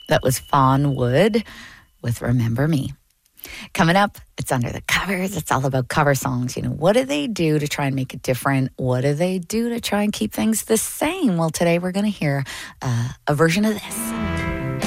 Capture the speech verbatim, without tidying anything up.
That was Fawn Wood with Remember Me. Coming up, it's Under the Covers. It's all about cover songs. You know, what do they do to try and make it different? What do they do to try and keep things the same? Well, today we're going to hear uh, a version of this.